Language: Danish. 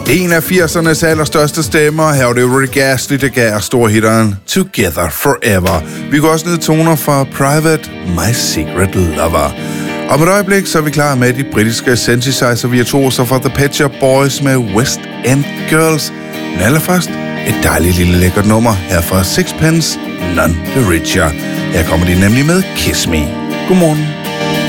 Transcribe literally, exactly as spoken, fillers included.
En af firsernes allerstørste stemmer, her var det Rick Astley, der gav storhitteren Together Forever. Vi går også ned toner fra Private, My Secret Lover. Om et øjeblik, så er vi klar med de britiske synthesizer-virtuoser fra The Pet Shop Boys med West End Girls. Men allerførst et dejligt lille lækkert nummer her fra Sixpence None the Richer. Her kommer de nemlig med Kiss Me. Godmorgen.